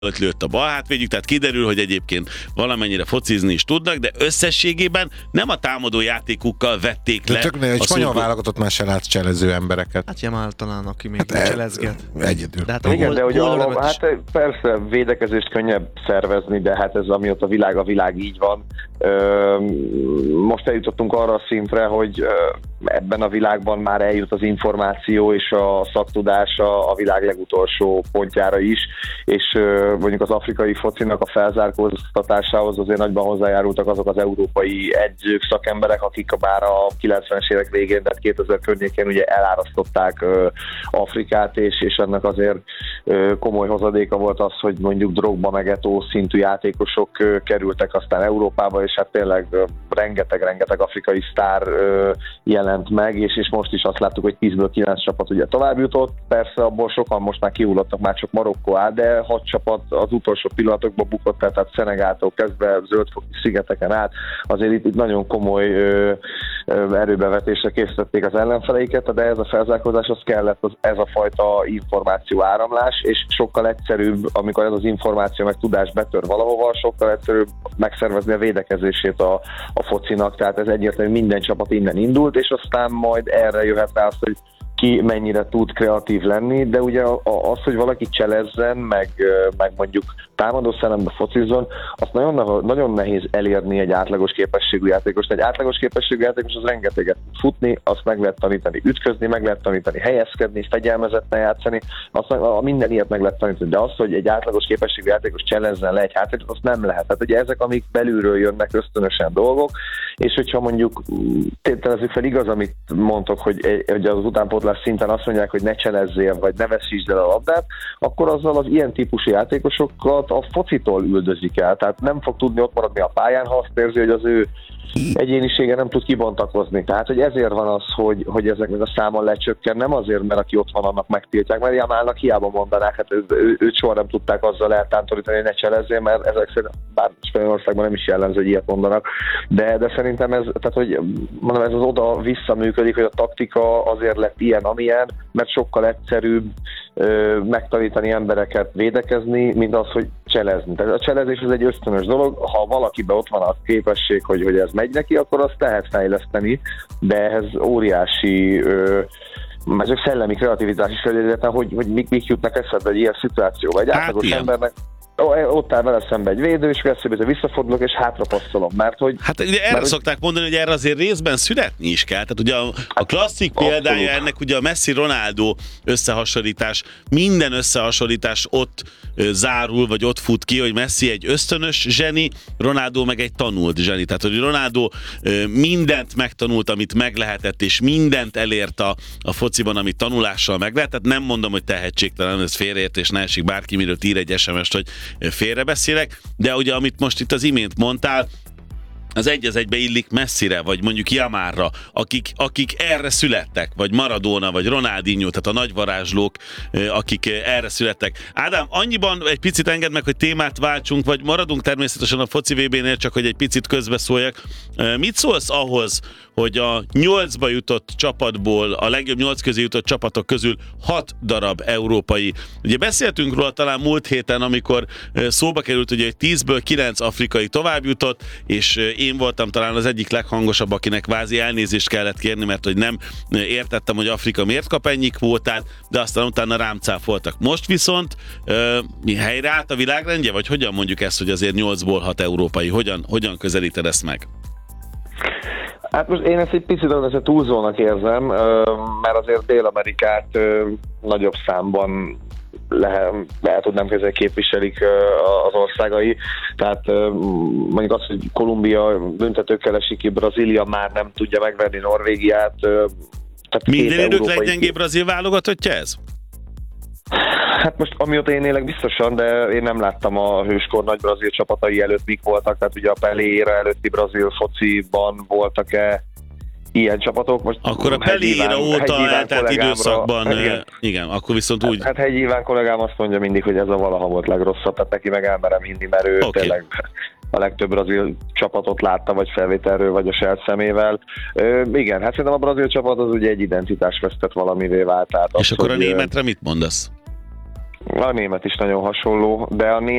lőtt a bal hátvédjük, tehát kiderül, hogy egyébként valamennyire focizni is tudnak, de összességében nem a támadó játékukkal vették le. Egy spanyol válogatott már se lát cselező embereket. Hát Jamal talán, aki még cselezget. Egyedül. De hát igen, de ugye hát persze védekezést könnyebb szervezni, de hát ez amióta a világ így van. Most eljutottunk arra a szintre, hogy ebben a világban már eljut az információ és a szaktudás a világ legutolsó pontjára is, és mondjuk az afrikai focinak a felzárkóztatásához azért nagyban hozzájárultak azok az európai edzők, szakemberek, akik bár a 90-es évek végén, tehát 2000 környékén ugye elárasztották Afrikát, és ennek azért komoly hozadéka volt az, hogy mondjuk Drogba meg Eto'o szintű játékosok kerültek aztán Európába, és hát tényleg rengeteg afrikai sztár jelent meg, és most is azt láttuk, hogy 10-ből 9 csapat ugye tovább jutott, persze abból sokan most már kihullottak, már csak Marokkó áll, de 6 csapat az utolsó pillanatokban bukott el, tehát Szenegáltól kezdve Zöld-foki szigeteken át, azért itt nagyon komoly erőbevetésre készítették az ellenfeleiket, de ez a felzárkózás az kellett, ez a fajta információ áramlás, és sokkal egyszerűbb, amikor ez az információ meg tudás betör valahova, sokkal egyszerűbb megszervezni a védekezését a focinak, tehát ez egyértelmű, minden csapat innen indult, és aztán majd erre jöhet rá az, hogy ki mennyire tud kreatív lenni, de ugye az, hogy valaki cselezzen, meg mondjuk támadó szellembe focizzon, azt nagyon nehéz elérni egy átlagos képességű játékost. Egy átlagos képességű játékos az rengeteget tud futni, azt meg lehet tanítani ütközni, meg lehet tanítani helyezkedni, fegyelmezetten játszani, minden ilyet meg lehet tanítani, de az, hogy egy átlagos képességű játékos cselezzen le egy hátrét, azt nem lehet. Tehát ugye ezek, amik belülről jönnek ösztönösen dolgok, és hogyha mondjuk tételezzük fel, igaz, amit mondtok, hogy az utánpótlás szinten azt mondják, hogy ne cselezzél, vagy ne veszítsd el a labdát, akkor azzal az ilyen típusú játékosokat a focitól üldözik el. Tehát nem fog tudni ott maradni a pályán, ha azt érzi, hogy az ő egyénisége nem tud kibontakozni. Tehát, hogy ezért van az, hogy ezeknek a száma lecsökken, nem azért, mert aki ott van, annak megtiltják, mert Jamalnak hiába mondanák, hát őt soha nem tudták azzal eltántorítani, hogy ne cselezzél, mert ezek szerint, bár Spanyolországban nem is jellemző, hogy ilyet mondanak, de szerintem ez, tehát, hogy mondom, ez az oda-vissza működik, hogy a taktika azért lett ilyen, amilyen, mert sokkal egyszerűbb megtanítani embereket védekezni, mint az, hogy cselezni. Tehát a cselezés az egy ösztönös dolog, ha valakiben ott van a képesség, hogy ez megy neki, akkor azt lehet fejleszteni, de ehhez óriási már csak szellemi kreativitás is feltétlenül, hogy mik jutnak eszedbe egy ilyen szituációba. Egy átlagos embernek ott áll vele szembe egy védő, és veszélybe visszafordulok, és hátrapasszolom, mert hogy... Hát ugye erre szokták mondani, hogy erre azért részben születni is kell. Tehát ugye a klasszik példája ennek ugye a Messi-Ronaldo összehasonlítás, minden összehasonlítás ott zárul, vagy ott fut ki, hogy Messi egy ösztönös zseni, Ronaldo meg egy tanult zseni. Tehát, hogy Ronaldo mindent megtanult, amit meg lehetett, és mindent elért a fociban, amit tanulással meg lehet. Tehát nem mondom, hogy tehetségtelen, ez félreértés, ne esik bárki, miről ír egy SMS-t, hogy félrebeszélek, de ugye amit most itt az imént mondtál, az egy az egybe illik Messire, vagy mondjuk Jamarra, akik erre születtek, vagy Maradona, vagy Ronaldinho, tehát a nagyvarázslók, akik erre születtek. Ádám, annyiban egy picit engedd meg, hogy témát váltsunk, vagy maradunk természetesen a foci VB-nél, csak hogy egy picit közbeszóljak. Mit szólsz ahhoz, hogy a 8-ba jutott csapatból, a legjobb 8 közé jutott csapatok közül 6 darab európai. Ugye beszéltünk róla talán múlt héten, amikor szóba került, ugye, hogy 10-ből 9 afrikai tovább jutott, és én voltam talán az egyik leghangosabb, akinek kvázi elnézést kellett kérni, mert hogy nem értettem, hogy Afrika miért kap ennyi kvótát, de aztán utána rám cáfoltak. Most viszont mi helyreállt a világrendje, vagy hogyan mondjuk ezt, hogy azért 8-ból 6 európai? Hogyan közelíted ezt meg? Hát most én ezt egy picit túlzónak érzem, mert azért Dél-Amerikát nagyobb számban lehet, hogy nem közel képviselik az országai. Tehát mondjuk az, hogy Kolumbia büntetőkkel esik ki, Brazília már nem tudja megverni Norvégiát. Minden idők leggyengébb brazil válogatottja ez? Hát most amióta én élek biztosan, de én nem láttam a hőskor nagy brazil csapatai előtt mik voltak, tehát ugye a Pelé-éra előtti brazil fociban voltak-e ilyen csapatok. Most akkor a Pelé-éra óta eltelt időszakban, igen, akkor viszont úgy... Hát Hegyi Iván kollégám azt mondja mindig, hogy ez a valaha volt legrosszabb, tehát neki meg elmerem hinni, mert ő tényleg a legtöbb brazil csapatot látta, vagy felvételről, vagy a saját szemével. Igen, hát szerintem a brazil csapat az ugye egy identitás vesztett valamivé vált. Tehát és akkor a németre mit mondasz? A német is nagyon hasonló, de a